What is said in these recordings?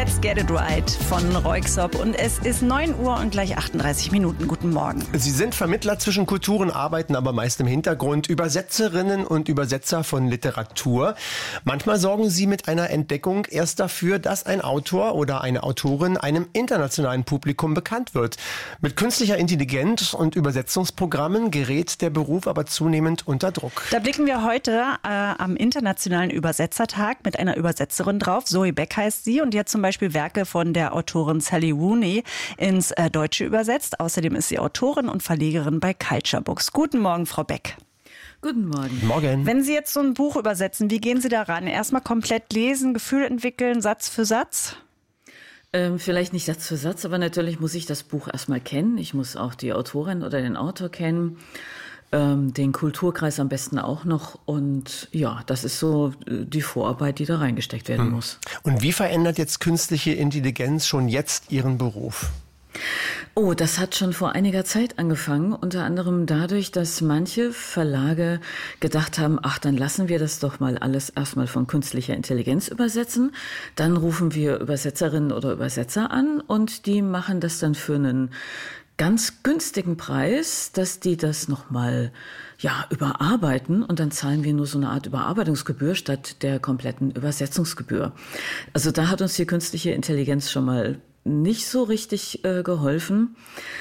Let's Get It Right von Röyksopp. Und es ist 9 Uhr und gleich 38 Minuten. Guten Morgen. Sie sind Vermittler zwischen Kulturen, arbeiten aber meist im Hintergrund. Übersetzerinnen und Übersetzer von Literatur. Manchmal sorgen Sie mit einer Entdeckung erst dafür, dass ein Autor oder eine Autorin einem internationalen Publikum bekannt wird. Mit künstlicher Intelligenz und Übersetzungsprogrammen gerät der Beruf aber zunehmend unter Druck. Da blicken wir heute am Internationalen Übersetzertag mit einer Übersetzerin drauf. Zoe Beck heißt sie und die hat zum Beispiel Werke von der Autorin Sally Rooney ins Deutsche übersetzt. Außerdem ist sie Autorin und Verlegerin bei Culture Books. Guten Morgen, Frau Beck. Guten Morgen. Morgen. Wenn Sie jetzt so ein Buch übersetzen, wie gehen Sie daran? Erstmal komplett lesen, Gefühl entwickeln, Satz für Satz? Vielleicht nicht Satz für Satz, aber natürlich muss ich das Buch erstmal kennen. Ich muss auch die Autorin oder den Autor kennen. Den Kulturkreis am besten auch noch. Und ja, das ist so die Vorarbeit, die da reingesteckt werden muss. Und wie verändert jetzt künstliche Intelligenz schon jetzt Ihren Beruf? Oh, das hat schon vor einiger Zeit angefangen, unter anderem dadurch, dass manche Verlage gedacht haben, ach, dann lassen wir das doch mal alles erstmal von künstlicher Intelligenz übersetzen. Dann rufen wir Übersetzerinnen oder Übersetzer an und die machen das dann für einen ganz günstigen Preis, dass die das nochmal überarbeiten und dann zahlen wir nur so eine Art Überarbeitungsgebühr statt der kompletten Übersetzungsgebühr. Also da hat uns die künstliche Intelligenz schon mal nicht so richtig geholfen.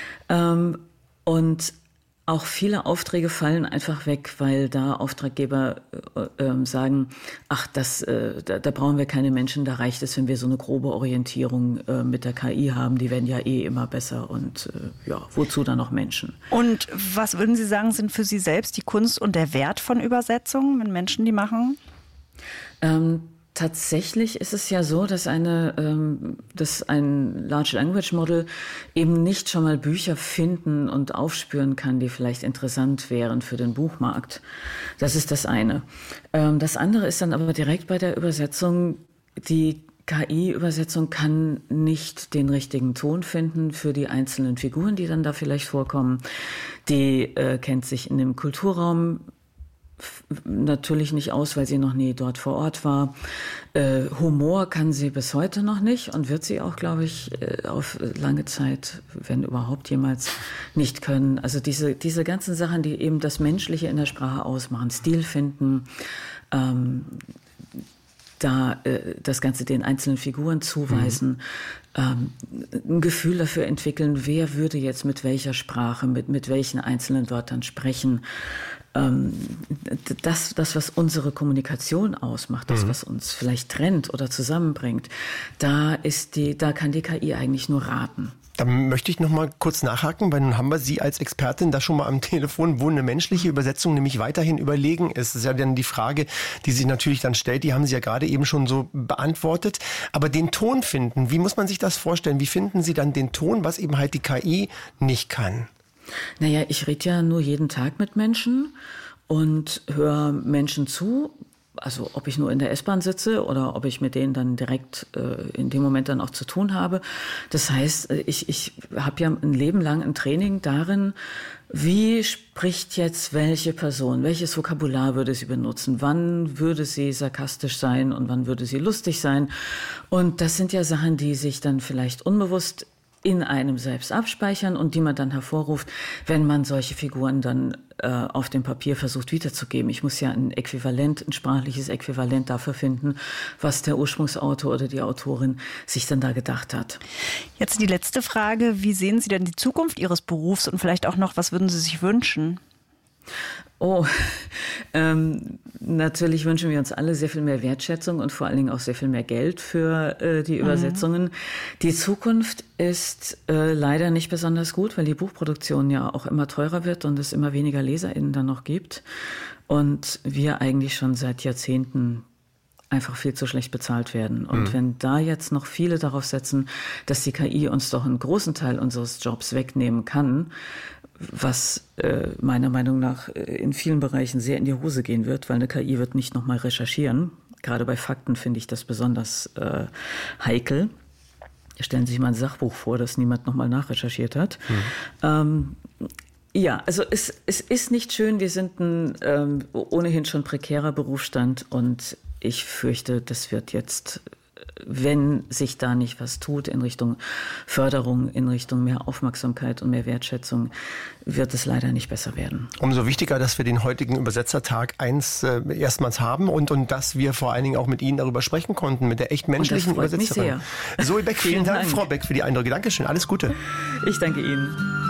Und auch viele Aufträge fallen einfach weg, weil da Auftraggeber sagen, ach, da brauchen wir keine Menschen, da reicht es, wenn wir so eine grobe Orientierung mit der KI haben, die werden ja immer besser und wozu dann noch Menschen? Und was würden Sie sagen, sind für Sie selbst die Kunst und der Wert von Übersetzungen, wenn Menschen die machen? Tatsächlich ist es ja so, dass ein Large Language Model eben nicht schon mal Bücher finden und aufspüren kann, die vielleicht interessant wären für den Buchmarkt. Das ist das eine. Das andere ist dann aber direkt bei der Übersetzung, die KI-Übersetzung kann nicht den richtigen Ton finden für die einzelnen Figuren, die dann da vielleicht vorkommen. Die kennt sich in dem Kulturraum natürlich nicht aus, weil sie noch nie dort vor Ort war. Humor kann sie bis heute noch nicht und wird sie auch, glaube ich, auf lange Zeit, wenn überhaupt jemals, nicht können. Also diese ganzen Sachen, die eben das Menschliche in der Sprache ausmachen, Stil finden, das Ganze den einzelnen Figuren zuweisen, ein Gefühl dafür entwickeln, wer würde jetzt mit welcher Sprache, mit welchen einzelnen Wörtern sprechen. Das, was unsere Kommunikation ausmacht, das, was uns vielleicht trennt oder zusammenbringt, da kann die KI eigentlich nur raten. Da möchte ich noch mal kurz nachhaken, weil nun haben wir Sie als Expertin da schon mal am Telefon, wo eine menschliche Übersetzung nämlich weiterhin überlegen ist. Das ist ja dann die Frage, die sich natürlich dann stellt, die haben Sie ja gerade eben schon so beantwortet. Aber den Ton finden, wie muss man sich das vorstellen? Wie finden Sie dann den Ton, was eben halt die KI nicht kann? Naja, ich rede ja nur jeden Tag mit Menschen und höre Menschen zu. Also ob ich nur in der S-Bahn sitze oder ob ich mit denen dann direkt in dem Moment dann auch zu tun habe. Das heißt, ich habe ja ein Leben lang ein Training darin, wie spricht jetzt welche Person, welches Vokabular würde sie benutzen, wann würde sie sarkastisch sein und wann würde sie lustig sein. Und das sind ja Sachen, die sich dann vielleicht unbewusst in einem selbst abspeichern und die man dann hervorruft, wenn man solche Figuren dann auf dem Papier versucht wiederzugeben. Ich muss ja ein sprachliches Äquivalent dafür finden, was der Ursprungsautor oder die Autorin sich dann da gedacht hat. Jetzt die letzte Frage. Wie sehen Sie denn die Zukunft Ihres Berufs und vielleicht auch noch, was würden Sie sich wünschen? Oh, natürlich wünschen wir uns alle sehr viel mehr Wertschätzung und vor allen Dingen auch sehr viel mehr Geld für die Übersetzungen. Die Zukunft ist leider nicht besonders gut, weil die Buchproduktion ja auch immer teurer wird und es immer weniger LeserInnen dann noch gibt. Und wir eigentlich schon seit Jahrzehnten einfach viel zu schlecht bezahlt werden. Und wenn da jetzt noch viele darauf setzen, dass die KI uns doch einen großen Teil unseres Jobs wegnehmen kann, was meiner Meinung nach in vielen Bereichen sehr in die Hose gehen wird, weil eine KI wird nicht nochmal recherchieren. Gerade bei Fakten finde ich das besonders heikel. Stellen Sie sich mal ein Sachbuch vor, das niemand nochmal nachrecherchiert hat. Ja, also es ist nicht schön. Wir sind ein ohnehin schon prekärer Berufsstand und ich fürchte, das wird jetzt wenn sich da nicht was tut in Richtung Förderung, in Richtung mehr Aufmerksamkeit und mehr Wertschätzung, wird es leider nicht besser werden. Umso wichtiger, dass wir den heutigen Übersetzertag erstmals haben und dass wir vor allen Dingen auch mit Ihnen darüber sprechen konnten, mit der echt menschlichen Übersetzerin. Mich sehr. Zoe Beck, vielen Dank, Frau Beck, für die Eindrücke. Dankeschön, alles Gute. Ich danke Ihnen.